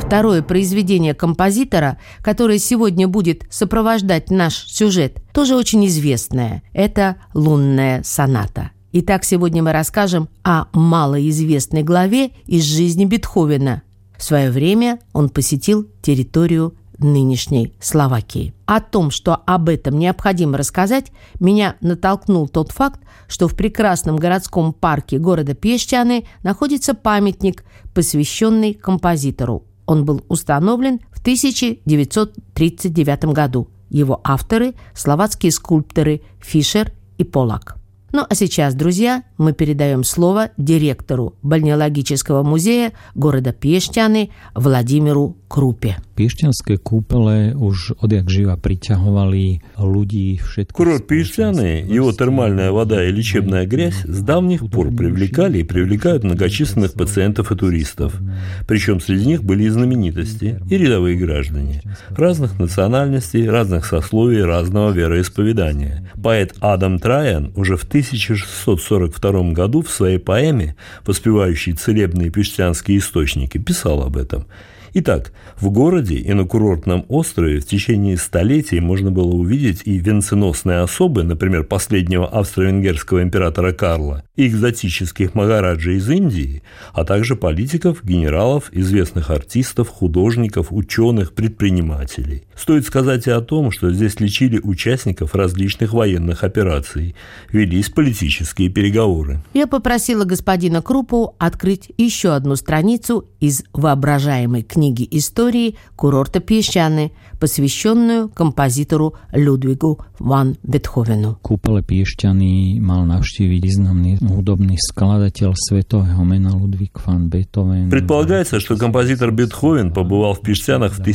Второе произведение композитора, которое сегодня будет сопровождать наш сюжет, тоже очень известное. Это «Лунная соната». Итак, сегодня мы расскажем о малоизвестной главе из жизни Бетховена. В свое время он посетил территорию нынешней Словакии. О том, что об этом необходимо рассказать, меня натолкнул тот факт, что в прекрасном городском парке города Пещаны находится памятник, посвященный композитору. Он был установлен в 1939 году. Его авторы – словацкие скульпторы Фишер и Полак. Ну а сейчас, друзья, мы передаем слово директору Бальнеологического музея города Piešťany Vladimiru Krupe. Piešťanské kúpele už odjak živa priťahovali ľudí všetkých. Курорт Piešťany, его термальная вода и лечебная грязь с давних пор привлекали и привлекают многочисленных пациентов и туристов. Причем среди них были и знаменитости, и рядовые граждане. Разных национальностей, разных сословий, разного вероисповедания. Поэт Адам Траян уже в 1642 году в своей поэме, воспевающей целебные пещтянские источники, писал об этом. Итак, в городе и на курортном острове в течение столетий можно было увидеть и венценосные особы, например, последнего австро-венгерского императора Карла, и экзотических магараджей из Индии, а также политиков, генералов, известных артистов, художников, ученых, предпринимателей. Стоит сказать и о том, что здесь лечили участников различных военных операций, велись политические переговоры. Я попросила господина Крупу открыть еще одну страницу из воображаемой книги истории курорта Piešťany, посвященную композитору Людвигу ван Бетховену. Kúpele Piešťany mal navštíviť významný hudobný skladateľ svetového mena Ludwig van Beethoven. Предполагается, что композитор Бетховен побывал в Пещтянах в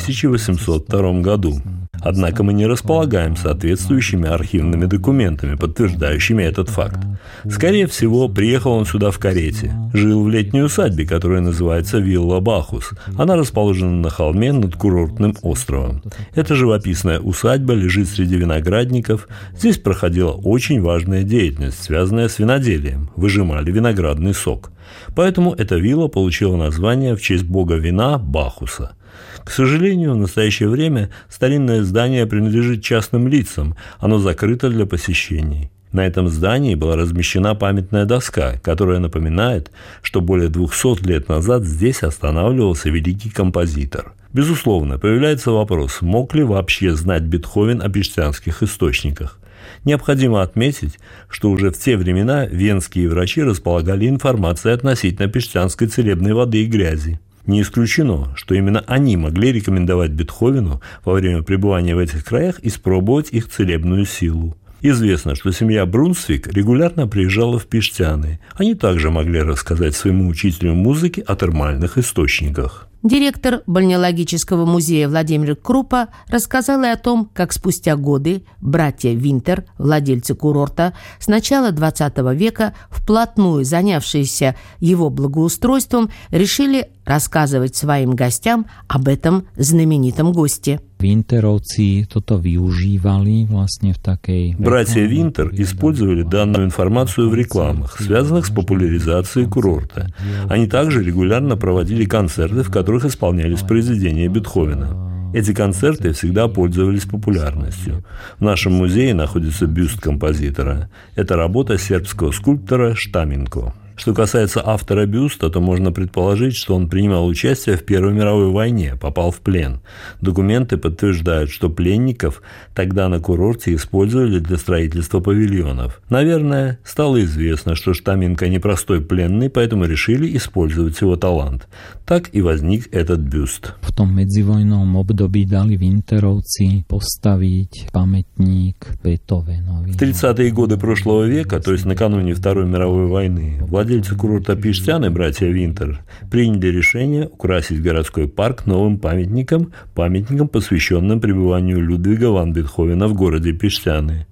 1802 году. Однако мы не располагаем соответствующими архивными документами, подтверждающими этот факт. Скорее всего, приехал он сюда в карете. Жил в летней усадьбе, которая называется Вилла Бахус. Она расположена на холме над курортным островом. Эта живописная усадьба лежит среди виноградников. Здесь проходила очень важная деятельность, связанная с виноделием. Выжимали виноградный сок. Поэтому эта вилла получила название в честь бога вина Бахуса. К сожалению, в настоящее время старинное здание принадлежит частным лицам, оно закрыто для посещений. На этом здании была размещена памятная доска, которая напоминает, что более 200 лет назад здесь останавливался великий композитор. Безусловно, появляется вопрос, мог ли вообще знать Бетховен о пещтянских источниках. Необходимо отметить, что уже в те времена венские врачи располагали информацией относительно пещтянской целебной воды и грязи. Не исключено, что именно они могли рекомендовать Бетховену во время пребывания в этих краях испробовать их целебную силу. Известно, что семья Брунсвик регулярно приезжала в Пещтяны. Они также могли рассказать своему учителю музыки о термальных источниках. Директор Бальнеологического музея Владимир Крупа рассказал и о том, как спустя годы братья Винтер, владельцы курорта, с начала XX века, вплотную занявшиеся его благоустройством, решили рассказывать своим гостям об этом знаменитом госте. Винтеровцы toto využívali vlastne в такой... Братья Винтер использовали данную информацию в рекламах, связанных с популяризацией курорта. Они также регулярно проводили концерты, в которых исполнялись произведения Бетховена. Эти концерты всегда пользовались популярностью. В нашем музее находится бюст композитора. Это работа сербского скульптора Штаминко. Что касается автора бюста, то можно предположить, что он принимал участие в Первой мировой войне, попал в плен. Документы подтверждают, что пленников тогда на курорте использовали для строительства павильонов. Наверное, стало известно, что Штаминко непростой пленный, поэтому решили использовать его талант. Так и возник этот бюст. В том medzivojnom období dali Winterovci postaviť pamätník Beethovenovi. В 30-е годы прошлого века, то есть накануне Второй мировой войны, владельцы курорта Пещтяны, братья Винтер, приняли решение украсить городской парк новым памятником, посвященным пребыванию Людвига ван Бетховена в городе Пещтяны.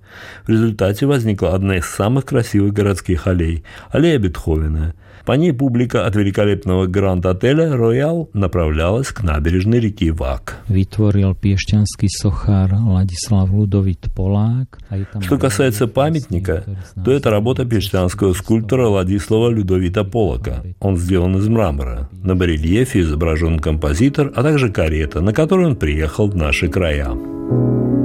В результате возникла одна из самых красивых городских аллей – аллея Бетховена. По ней публика от великолепного гранд-отеля «Роял» направлялась к набережной реки Вак. Vytvoril piešťanský sochár Ladislav Ľudovít Polák. Что касается памятника, то это работа пиштянского скульптора Ладислава Людовита Полака. Он сделан из мрамора. На барельефе изображен композитор, а также карета, на которой он приехал в наши края.